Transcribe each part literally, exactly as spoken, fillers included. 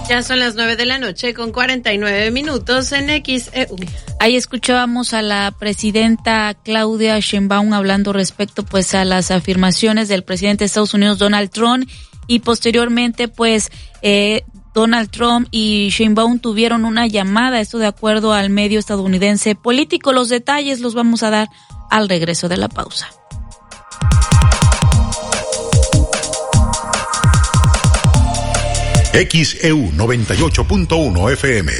Ya son las nueve de la noche con cuarenta y nueve minutos en X E U. Ahí escuchábamos a la presidenta Claudia Sheinbaum hablando respecto pues a las afirmaciones del presidente de Estados Unidos Donald Trump, y posteriormente pues eh, Donald Trump y Sheinbaum tuvieron una llamada, esto de acuerdo al medio estadounidense Político. Los detalles los vamos a dar al regreso de la pausa. X E U noventa y ocho punto uno F M.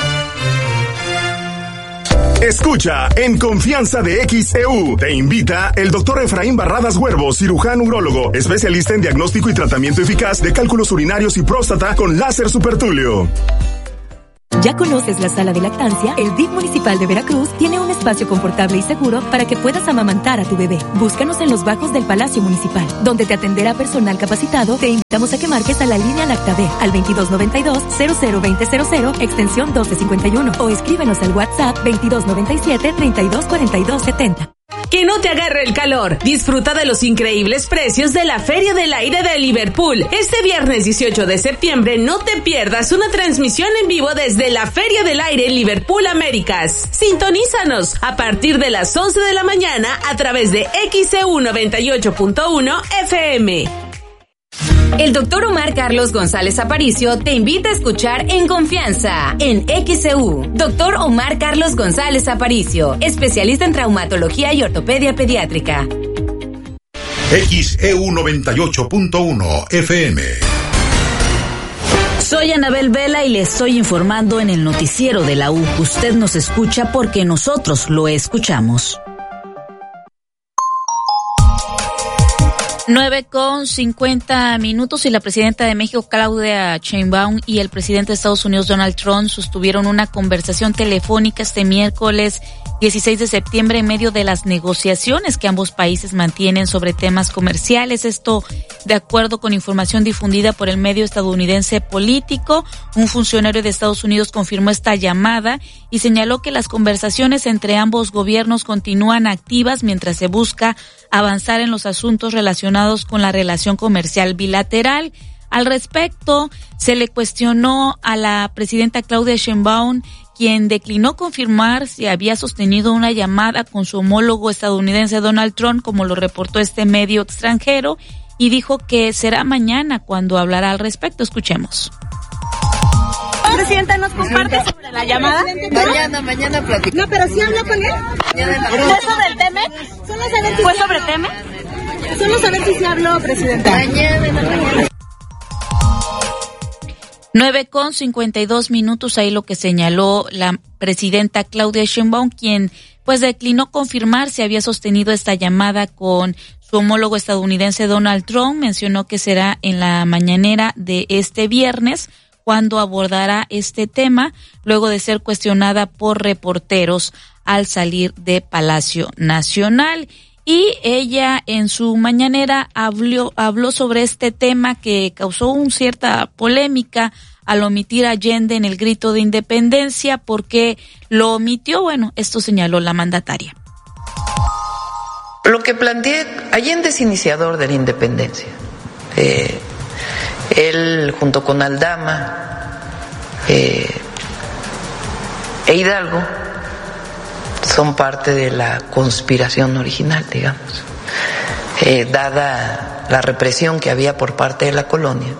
Escucha En Confianza de X E U. Te invita el doctor Efraín Barradas Huervo, cirujano urólogo, especialista en diagnóstico y tratamiento eficaz de cálculos urinarios y próstata con láser supertulio. ¿Ya conoces la sala de lactancia? El D I F Municipal de Veracruz tiene un espacio confortable y seguro para que puedas amamantar a tu bebé. Búscanos en los bajos del Palacio Municipal, donde te atenderá personal capacitado. Te invitamos a que marques a la línea LactaB al veintidós noventa y dos, cero cero veinte cero cero, extensión doce cincuenta y uno, o escríbenos al WhatsApp veintidós noventa y siete, treinta y dos cuarenta y dos setenta. Que no te agarre el calor. Disfruta de los increíbles precios de la Feria del Aire de Liverpool. Este viernes dieciocho de septiembre no te pierdas una transmisión en vivo desde la Feria del Aire Liverpool Américas. Sintonízanos a partir de las once de la mañana a través de X E U noventa y ocho punto uno F M. El doctor Omar Carlos González Aparicio te invita a escuchar En Confianza en X E U. Doctor Omar Carlos González Aparicio, especialista en traumatología y ortopedia pediátrica. X E U noventa y ocho punto uno F M. Soy Anabel Vela y le estoy informando en el noticiero de la U. Usted nos escucha porque nosotros lo escuchamos. Nueve con cincuenta minutos, y la presidenta de México, Claudia Sheinbaum, y el presidente de Estados Unidos, Donald Trump, sostuvieron una conversación telefónica este miércoles dieciséis de septiembre en medio de las negociaciones que ambos países mantienen sobre temas comerciales. Esto de acuerdo con información difundida por el medio estadounidense Político. Un funcionario de Estados Unidos confirmó esta llamada y señaló que las conversaciones entre ambos gobiernos continúan activas mientras se busca avanzar en los asuntos relacionados con la relación comercial bilateral. Al respecto, se le cuestionó a la presidenta Claudia Sheinbaum, quien declinó confirmar si había sostenido una llamada con su homólogo estadounidense Donald Trump, como lo reportó este medio extranjero, y dijo que será mañana cuando hablará al respecto. Escuchemos. Presidenta, ¿nos comparte sobre la llamada? Mañana, mañana platicamos. No, pero sí habló con él. ¿Fue sobre el tema? Solo saber si ¿Fue sobre el tema? Solo saber si se habló, presidenta. Mañana, mañana. Nueve con cincuenta y dos minutos, ahí lo que señaló la presidenta Claudia Sheinbaum, quien pues declinó confirmar si había sostenido esta llamada con su homólogo estadounidense Donald Trump. Mencionó que será en la mañanera de este viernes cuando abordará este tema, luego de ser cuestionada por reporteros al salir de Palacio Nacional. Y ella en su mañanera habló, habló sobre este tema que causó una cierta polémica al omitir a Allende en el grito de independencia. ¿Por qué lo omitió? Bueno, esto señaló la mandataria. Lo que planteé, Allende es iniciador de la independencia. Eh, él junto con Aldama eh, e Hidalgo son parte de la conspiración original, digamos. Eh, dada la represión que había por parte de la colonia,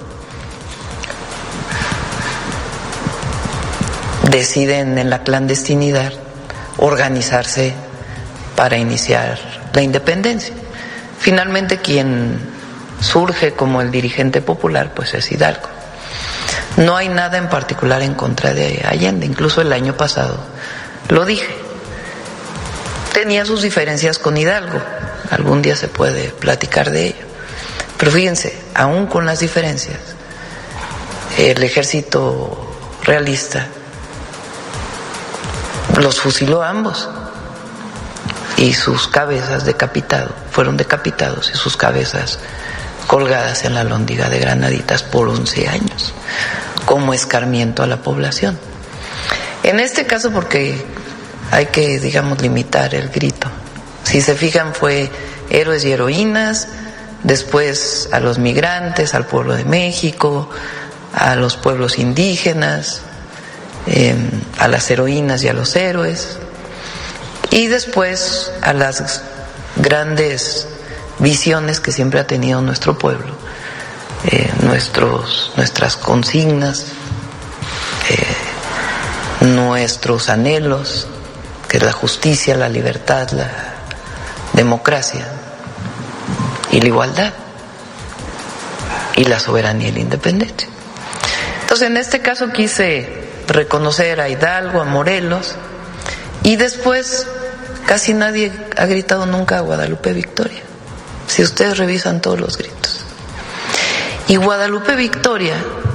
deciden en la clandestinidad organizarse para iniciar la independencia. Finalmente quien surge como el dirigente popular pues es Hidalgo. No hay nada en particular en contra de Allende, incluso el año pasado lo dije. Tenía sus diferencias con Hidalgo, algún día se puede platicar de ello, pero fíjense, aún con las diferencias, el ejército realista los fusiló a ambos y sus cabezas decapitados, fueron decapitados y sus cabezas colgadas en la Lóndiga de Granaditas por once años, como escarmiento a la población. En este caso, porque hay que, digamos, limitar el grito. Si se fijan, fue héroes y heroínas, después a los migrantes, al pueblo de México, a los pueblos indígenas, eh, a las heroínas y a los héroes, y después a las grandes visiones que siempre ha tenido nuestro pueblo, eh, nuestros, nuestras consignas, eh, nuestros anhelos, que es la justicia, la libertad, la democracia y la igualdad y la soberanía y la independencia. Entonces, en este caso quise reconocer a Hidalgo, a Morelos, y después casi nadie ha gritado nunca a Guadalupe Victoria, si ustedes revisan todos los gritos. Y Guadalupe Victoria,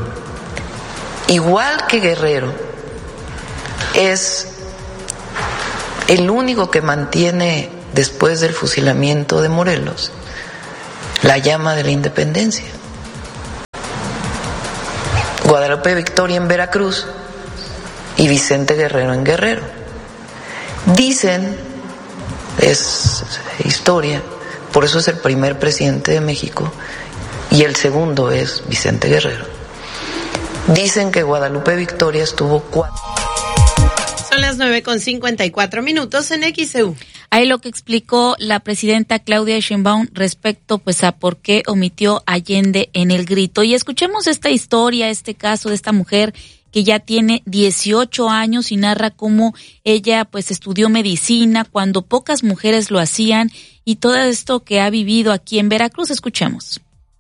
igual que Guerrero, es el único que mantiene, después del fusilamiento de Morelos, la llama de la independencia. Guadalupe Victoria en Veracruz y Vicente Guerrero en Guerrero. Dicen, es historia, por eso es el primer presidente de México y el segundo es Vicente Guerrero. Dicen que Guadalupe Victoria estuvo cuatro. Son las nueve con cincuenta y cuatro minutos en X E U. Ahí lo que explicó la presidenta Claudia Sheinbaum respecto pues a por qué omitió Allende en el grito. Y escuchemos esta historia, este caso de esta mujer que ya tiene dieciocho años y narra cómo ella pues estudió medicina cuando pocas mujeres lo hacían y todo esto que ha vivido aquí en Veracruz. Escuchemos.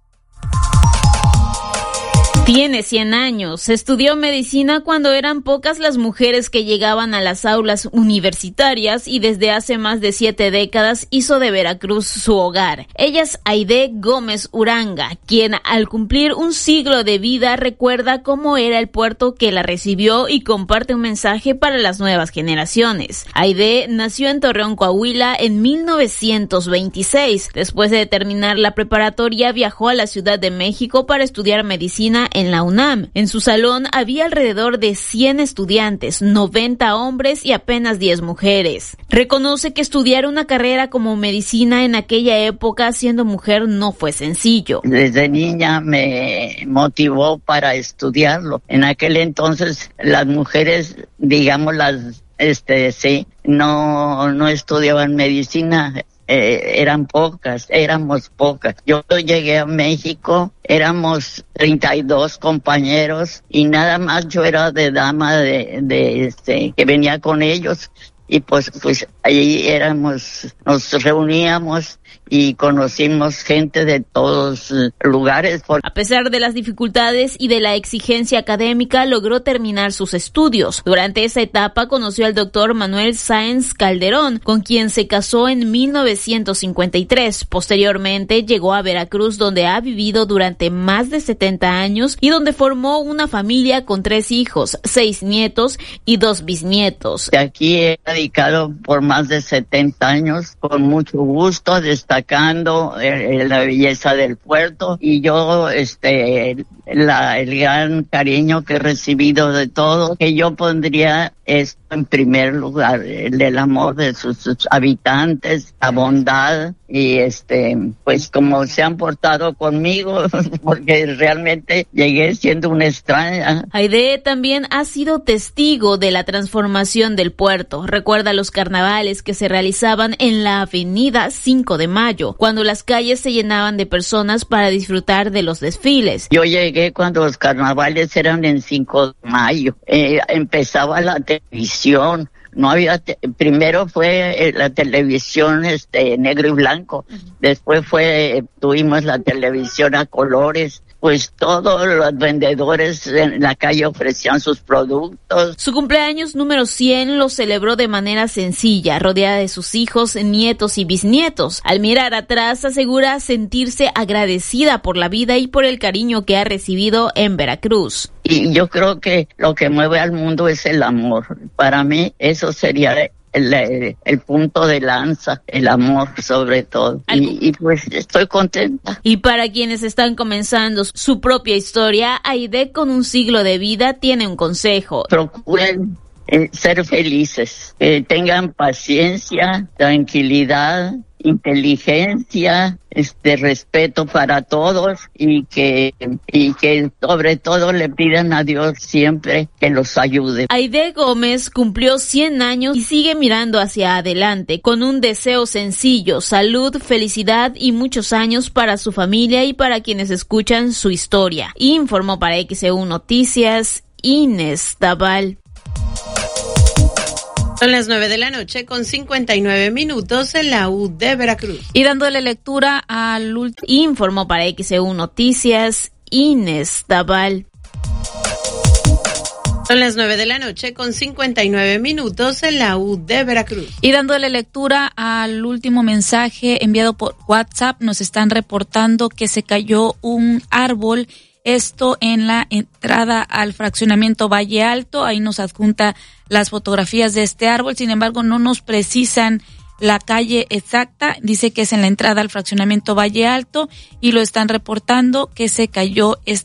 Tiene cien años, estudió medicina cuando eran pocas las mujeres que llegaban a las aulas universitarias y desde hace más de siete décadas hizo de Veracruz su hogar. Ella es Aide Gómez Uranga, quien al cumplir un siglo de vida recuerda cómo era el puerto que la recibió y comparte un mensaje para las nuevas generaciones. Aide nació en Torreón, Coahuila en mil novecientos veintiséis. Después de terminar la preparatoria viajó a la Ciudad de México para estudiar medicina en la UNAM. En su salón había alrededor de cien estudiantes, noventa hombres y apenas diez mujeres. Reconoce que estudiar una carrera como medicina en aquella época siendo mujer no fue sencillo. Desde niña me motivó para estudiarlo. En aquel entonces las mujeres, digamos las, este, sí, no, no estudiaban medicina. Eh, eran pocas, éramos pocas. Yo llegué a México, éramos treinta y dos compañeros y nada más yo era de dama de, de este, que venía con ellos y pues, pues ahí éramos, nos reuníamos y conocimos gente de todos lugares. A pesar de las dificultades y de la exigencia académica, logró terminar sus estudios. Durante esa etapa conoció al doctor Manuel Sáenz Calderón, con quien se casó en mil novecientos cincuenta y tres. Posteriormente llegó a Veracruz, donde ha vivido durante más de setenta años y donde formó una familia con tres hijos, seis nietos y dos bisnietos. Aquí he dedicado por más de setenta años, con mucho gusto, destacando eh, la belleza del puerto y yo este la, el gran cariño que he recibido de todo, que yo pondría esto en primer lugar, el del amor de sus, sus habitantes, la bondad y este pues como se han portado conmigo, porque realmente llegué siendo una extraña. Aide también ha sido testigo de la transformación del puerto. Recuerda los carnavales que se realizaban en la avenida cinco de mayo, cuando las calles se llenaban de personas para disfrutar de los desfiles. Yo llegué cuando los carnavales eran en cinco de mayo, eh, empezaba la televisión. No había, te- primero fue la televisión este negro y blanco, después fue, tuvimos la televisión a colores, pues todos los vendedores en la calle ofrecían sus productos. Su cumpleaños número cien lo celebró de manera sencilla, rodeada de sus hijos, nietos y bisnietos. Al mirar atrás asegura sentirse agradecida por la vida y por el cariño que ha recibido en Veracruz. Y yo creo que lo que mueve al mundo es el amor. Para mí eso sería el, el, el punto de lanza, el amor sobre todo. Y, y pues estoy contenta. Y para quienes están comenzando su propia historia, Aide, con un siglo de vida, tiene un consejo. Procuren eh, ser felices, que tengan paciencia, tranquilidad, inteligencia, este respeto para todos y que y que sobre todo le pidan a Dios siempre que los ayude. Aide Gómez cumplió cien años y sigue mirando hacia adelante con un deseo sencillo: salud, felicidad y muchos años para su familia y para quienes escuchan su historia. Informó para X E U Noticias Inés Tabal. Son las nueve de la noche con cincuenta y nueve minutos en la U de Veracruz. Y dándole lectura al último. Informó para X E U Noticias Inés Tabal. Son las nueve de la noche con cincuenta y nueve minutos en la U de Veracruz. Y dándole lectura al último mensaje enviado por WhatsApp, nos están reportando que se cayó un árbol. Esto en la entrada al fraccionamiento Valle Alto. Ahí nos adjunta las fotografías de este árbol. Sin embargo, no nos precisan la calle exacta. Dice que es en la entrada al fraccionamiento Valle Alto y lo están reportando que se cayó este